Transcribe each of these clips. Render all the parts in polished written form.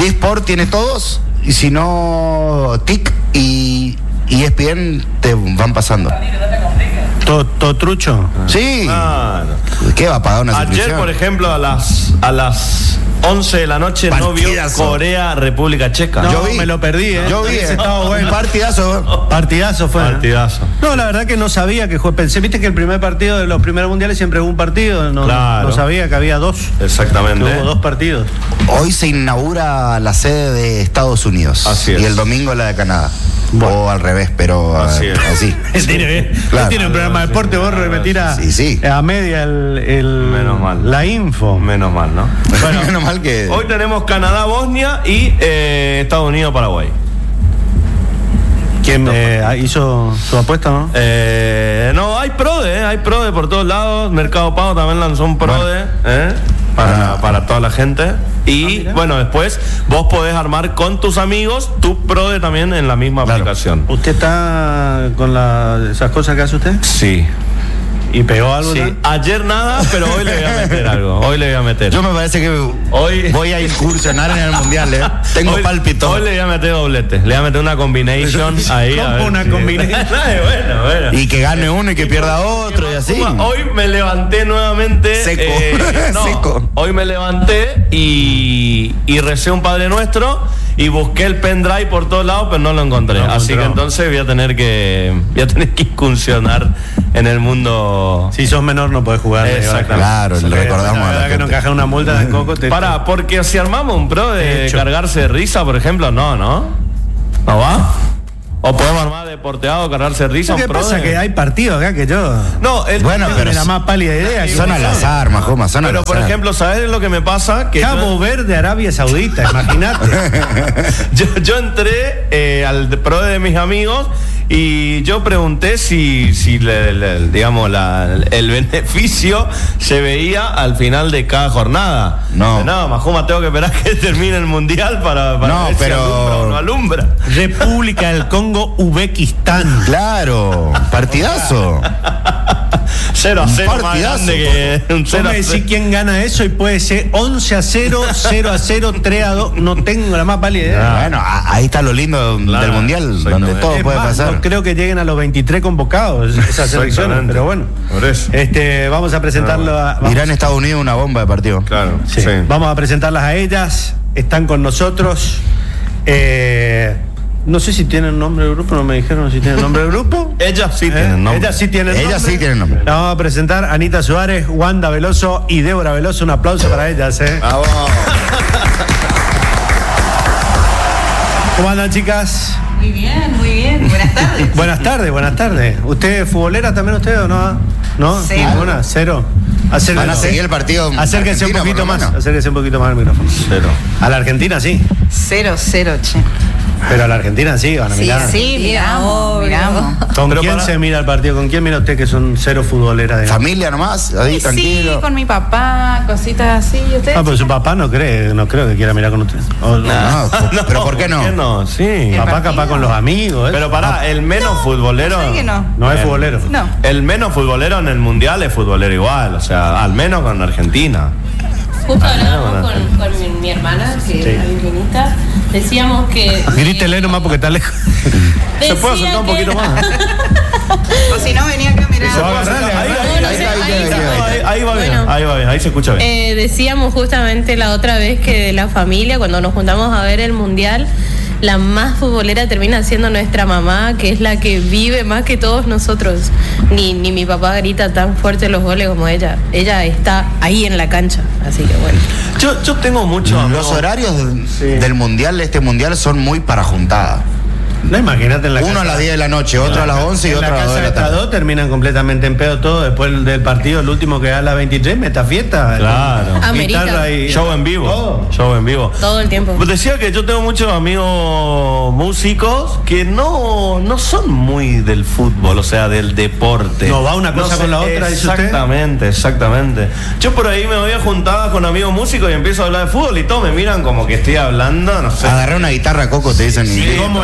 Disport tiene todos, y si no, TIC y ESPN te van pasando. ¿Todo trucho? Sí. Claro. ¿Qué va a pagar una suscripción? Ayer, por ejemplo, a las 11 de la noche no vio Corea, República Checa. No, yo vi, me lo perdí, Yo vi, estaba bueno. Un partidazo. Partidazo fue. Partidazo. No, la verdad que no sabía que pensé, viste que el primer partido de los primeros mundiales siempre hubo un partido, no, Claro. no sabía que había dos. Exactamente. Que hubo dos partidos. Hoy se inaugura la sede de Estados Unidos. Así es. Y el domingo la de Canadá. Bueno. O al revés, pero Así es. así. Claro. Tiene un programa de deporte, vos repetir a media Menos mal. la info. Menos mal, ¿no? Bueno, menos mal que... Hoy tenemos Canadá, Bosnia y Estados Unidos, Paraguay. ¿Quién hizo su apuesta, no? No, hay PRODE por todos lados. Mercado Pago también lanzó un PRODE para toda la gente. Y bueno, después vos podés armar con tus amigos tu PRODE también en la misma aplicación. ¿Usted está con esas cosas que hace usted? Sí. ¿Y pegó algo? Sí, ¿no? ayer nada, pero hoy le voy a meter algo. Hoy le voy a meter. Yo me parece que hoy voy a incursionar en el mundial, Tengo pálpito. Hoy le voy a meter doblete. Le voy a meter una combination ahí. ¿Cómo una combination? bueno. Y que gane uno y que pierda otro y así. Hoy me levanté nuevamente. Seco. Seco. Hoy me levanté y recé un Padre Nuestro y busqué el pendrive por todos lados, pero no lo encontré. Así que entonces voy a tener que incursionar en el mundo. Si sos menor no podés jugar. Exactamente. Claro, le recordamos la a la verdad que gente. no encaja una multa de coco. Porque si armamos un pro de cargarse de risa, por ejemplo, ¿no va? O podemos armar de porteado, cargarse de risa. ¿Qué pasa? Que hay partidos acá que yo... No, bueno, pero la más pálida idea. Son al azar, Majoma, son al azar. Pero por ejemplo, ¿sabes lo que me pasa? Que Cabo Verde, Arabia Saudita, imagínate. yo entré al pro de mis amigos y yo pregunté si digamos el beneficio se veía al final de cada jornada. No, Majoma, tengo que esperar que termine el mundial para no, ver pero... si alumbra o no alumbra. República del Congo, Uzbekistán. Claro, partidazo. 0-0 más partidazo. grande que un 0-0. Me decís quién gana eso y puede ser 11-0, 0-0, 3-2. No tengo la más pálida idea. Bueno, ahí está lo lindo del mundial, donde todo puede pasar. No creo que lleguen a los 23 convocados esas selecciones, pero bueno. Por eso. Vamos a presentarlo Irán, Estados Unidos, una bomba de partido. Claro, sí. Vamos a presentarlas a ellas. Están con nosotros. No sé si tienen nombre de grupo, no me dijeron si tienen nombre de grupo. Ellas sí tienen nombre. Ellas sí tienen nombre. Ellas sí tienen nombre. La vamos a presentar Anita Suárez, Wanda Veloso y Débora Veloso. Un aplauso para ellas, ¡Vamos! ¿Cómo andan, chicas? Muy bien, muy bien. Buenas tardes. Buenas tardes. ¿Usted es futbolera también usted o no? ¿No? Cero. ¿Ninguna? ¿Cero? Van a seguir el partido. Acérquese un poquito más. Acérquese un poquito más al micrófono. 0. A la Argentina sí. 0-0, che. Pero a la Argentina sí, van a mirar. Sí, miramos. ¿Con quién se mira el partido? ¿Con quién mira usted que son cero futboleras? Digamos? Familia nomás, ahí tranquilo. Sí, con mi papá, cositas así. ¿Y usted? Pero su papá no creo que quiera mirar con usted. No, pero ¿por qué no? No, sí. Papá capaz con los amigos. Pero pará, el menos futbolero. ¿Sabe que no? No es futbolero. No. El menos futbolero en el mundial es futbolero igual, o sea, al menos con Argentina. Justo hablábamos con mi hermana, que es argentinista, decíamos que... Grítele nomás porque está lejos. ¿Se puede acercar un poquito más? O si no, venía acá a mirar. Ahí va bien, ahí se escucha bien. Decíamos justamente la otra vez que de la familia, cuando nos juntamos a ver el mundial, la más futbolera termina siendo nuestra mamá, que es la que vive más que todos nosotros. Ni mi papá grita tan fuerte los goles como ella. Ella está ahí en la cancha, así que bueno. Yo tengo mucho... Los horarios del mundial, este mundial, son muy para juntada. No, imagínate en la Uno casa. a las 10 de la noche, otro a las 11 y otro a las 2 de la tarde. Dos terminan completamente en pedo todo. Después del partido, el último que da a las 23, meta fiesta. Claro. Amerita. Show en vivo. Todo. Show en vivo. Todo el tiempo. Pues decía que yo tengo muchos amigos músicos que no son muy del fútbol, o sea, del deporte. No va una cosa con la otra, dice usted. Exactamente. Yo por ahí me voy a juntar con amigos músicos y empiezo a hablar de fútbol y todos me miran como que estoy hablando, no sé. Agarré una guitarra, Coco, te dicen. ¿Cómo el tema con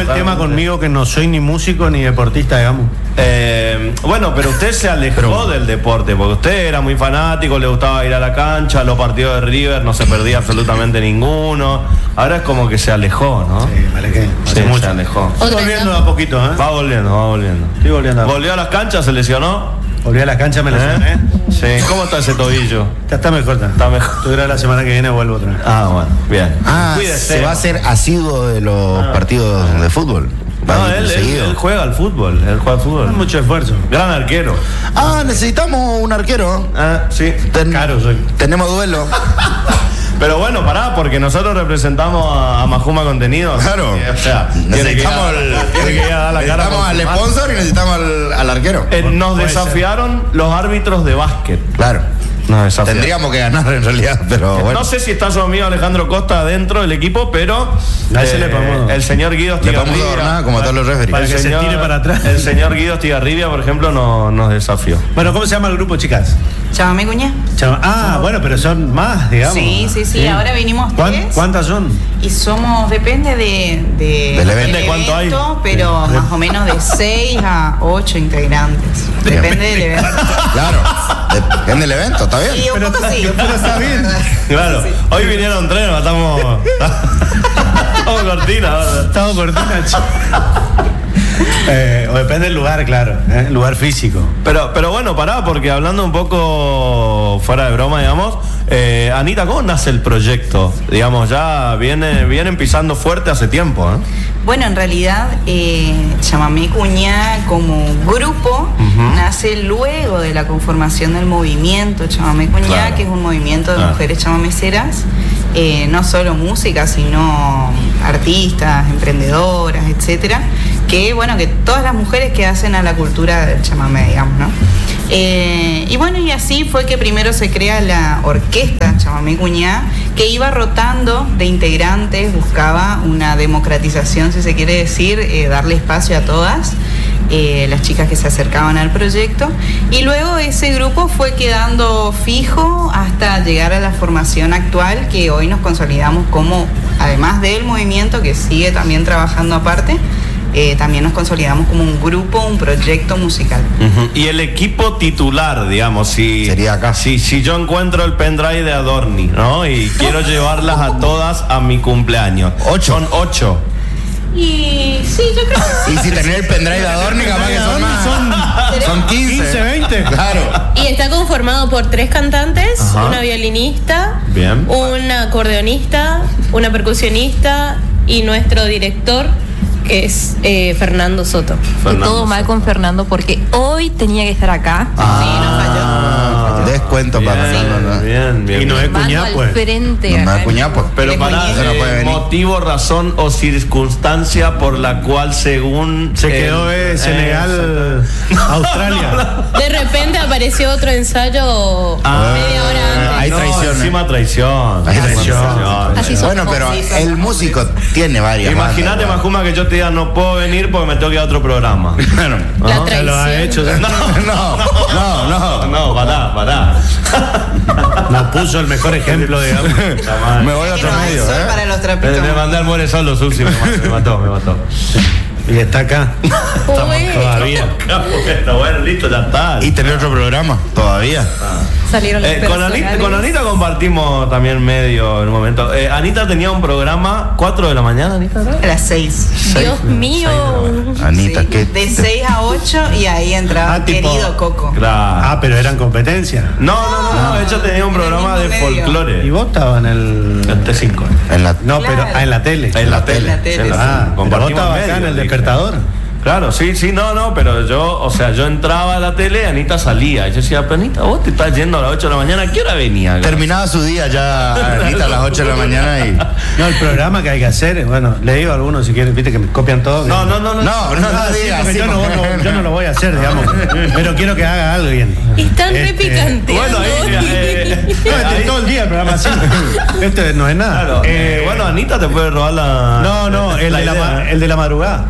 conmigo que no soy ni músico ni deportista, digamos. Bueno, pero usted se alejó del deporte, porque usted era muy fanático, le gustaba ir a la cancha, los partidos de River no se perdía absolutamente ninguno. Ahora es como que se alejó, ¿no? Sí, me alejé. Sí, se alejó. Estoy volviendo de a poquito, ¿eh? Va volviendo. Estoy volviendo. ¿Volvió a las canchas? ¿Se lesionó? Volví a la cancha, me lesioné. Sí. ¿Cómo está ese tobillo? Está mejor. Está mejor. Yo creo que la semana que viene vuelvo otra vez. Bueno, bien. Cuídese. Se va a hacer asiduo de los partidos de fútbol. No, él juega al fútbol. Con mucho esfuerzo. Gran arquero. Necesitamos un arquero. Sí. Caro soy. Tenemos duelo. Pero bueno, pará, porque nosotros representamos a Majuma Contenidos. Claro. O sea, necesitamos al sponsor y necesitamos al arquero. Nos desafiaron los árbitros de básquet. Claro. Tendríamos que ganar en realidad, pero bueno. No sé si está su amigo Alejandro Costa dentro del equipo, pero el señor Guido Estigarribia, como todos los referees. Para que se tire para atrás. El señor Guido Estigarribia, por ejemplo, nos desafió. Bueno, ¿cómo se llama el grupo, chicas? Chamamé Cuñá. Bueno, pero son más, digamos. Sí. Ahora vinimos 3. ¿Cuántas son? Y somos, depende del evento, cuánto hay. Pero más o menos de 6 a 8 integrantes. Depende del evento. Claro, depende del evento, está bien. Sí, un poco sí. Pero está bien. Claro, hoy vinieron 3, estamos cortinas. Estamos cortinas. O depende del lugar, claro, el lugar físico. Pero bueno, pará, porque hablando un poco fuera de broma, digamos, Anita, ¿cómo nace el proyecto? Digamos, ya vienen pisando fuerte hace tiempo, ¿eh? Bueno, en realidad, Chamamé Cuñá como grupo nace luego de la conformación del movimiento Chamamé Cuñá, que es un movimiento de mujeres chamameceras, no solo música, sino artistas, emprendedoras, etcétera, que todas las mujeres que hacen a la cultura del chamamé, digamos, ¿no? Y así fue que primero se crea la orquesta Chamamé Cuñá, que iba rotando de integrantes, buscaba una democratización, si se quiere decir, darle espacio a todas las chicas que se acercaban al proyecto, y luego ese grupo fue quedando fijo hasta llegar a la formación actual, que hoy nos consolidamos como, además del movimiento que sigue también trabajando aparte, también nos consolidamos como un grupo, un proyecto musical. Y el equipo titular, digamos, sería acá. Si yo encuentro el pendrive de Adorni, ¿no? Y quiero llevarlas a todas a mi cumpleaños. 8. Son 8. Y sí, yo creo que sí. Y si tenés el pendrive de Adorni, capaz que son más. Son 15, 20. Claro. Y está conformado por 3 cantantes, una violinista, una acordeonista, una percusionista y nuestro director, que es Fernando Soto. Y todo mal con Fernando porque hoy tenía que estar acá. Sí, nos falló. Descuento para Fernando. Bien. Y no es Cuñá, pues. No es Cuñá, pues. Pero para motivo, razón o circunstancia por la cual según se quedó Senegal, Australia. De repente apareció otro ensayo media hora antes. Hay traición. Encima traición. Así bueno, pero el músico tiene varias. Imagínate, Majuma, que yo te diga no puedo venir porque me tengo que ir a otro programa. Claro. La traición. Lo ha hecho. No, pará. Nos puso el mejor ejemplo, digamos. Me voy a otro medio, para los trapitos. Me mandé al muere solo, Susi, me mató. Y está acá. Uy. Todavía. Bueno, listo, ya está. Y tener otro programa, todavía. Salieron los con Anita compartimos también medio en un momento. Anita tenía un programa 4 de la mañana, Anita. A las 6. Dios mío. Anita, ¿qué? De 6 a 8 y ahí entraba querido Coco. Claro. Pero eran competencias. No, ella tenía un programa de folclore. Y vos estabas en el T5. No, pero en la tele. En la tele. Pero vos estabas acá en el despertador. Claro, sí, no, pero yo entraba a la tele, Anita salía. Y yo decía, pero Anita, vos te estás yendo a las 8 de la mañana, ¿a qué hora venía? Terminaba su día ya, Anita, a las 8 de la mañana y... No, el programa que hay que hacer, le digo a algunos si quieren, viste que me copian todo. No digas. Yo no lo voy a hacer, digamos, pero quiero que haga alguien. Están re picantes. Bueno, todo el día el programa así. Esto no es nada. Bueno, Anita te puede robar la... No, el de la madrugada.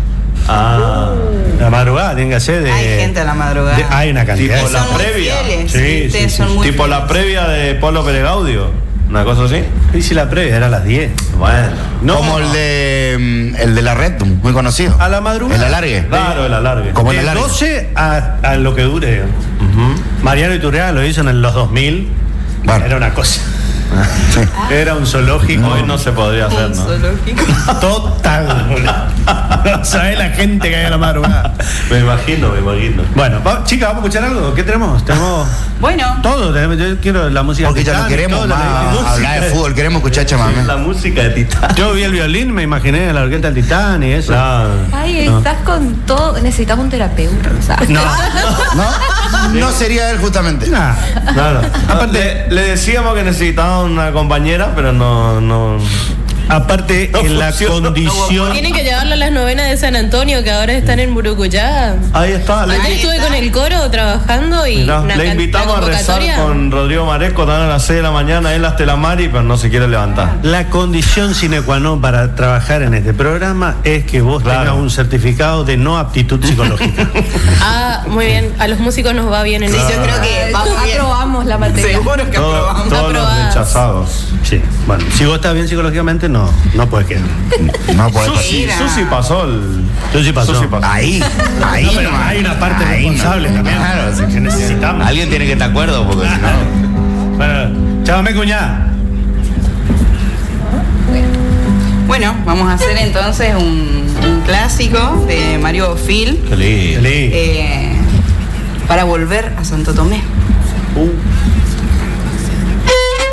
La madrugada tiene que ser de... Hay gente a la madrugada. Hay una cantidad. Tipo la previa. Sí, son muy tipo fieles. la previa de Polo Pérez Gaudio. una cosa así. Y si la previa era a las 10. Bueno. No. Como el de la red, muy conocido. A la madrugada. El alargue. Claro, el alargue. Como el De alargue. 12 a lo que dure. Mariano Iturriaga lo hizo en los 2000. Bueno. Era una cosa. Sí. Era un zoológico. Hoy no se podría hacer, Un ¿no? zoológico. Total. No sabés la gente que hay a la madrugada. Me imagino. Bueno, chicas, ¿vamos a escuchar algo? ¿Qué tenemos? Tenemos Bueno, todo. Yo quiero la música. Porque ya no Titanic, queremos todo, más hablar de fútbol, queremos escuchar chamamé. La música de Titán. Yo vi el violín, me imaginé la orquesta del Titán y eso. Ay, estás con todo. Necesitas un terapeuta. ¿Sabes? No. No sería él justamente. Nah. Claro. Aparte, le decíamos que necesitaba una compañera, pero no. Aparte, No en la funciona, condición. Tienen que llevarlo a las novenas de San Antonio, que ahora están en Murucuyá. Ahí está. Ayer estuve con el coro trabajando y Mirá, una le invitamos a rezar convocatoria. con Rodrigo Maresco también a las 6 de la mañana, él hasta la Mari, pero no se quiere levantar. La condición sine qua non para trabajar en este programa es que vos Claro. tengas un certificado de no aptitud psicológica. Ah, muy bien. A los músicos nos va bien en sí, eso. yo creo que vamos bien. Aprobamos la materia. Seguro que aprobamos. Todos los Aprobadas. rechazados. Sí. Bueno, si vos estás bien psicológicamente, no puedes quedar. No puede pasar. Susi pasó el. Susi pasó. Ahí. No, pero hay una parte Ahí responsable no. también. Claro, sí. Que necesitamos. Alguien tiene que estar de acuerdo porque si no. Bueno, chámame, cuñada. Bueno, vamos a hacer entonces un clásico de Mario Phil Qué lindo. Feliz. para volver a Santo Tomé.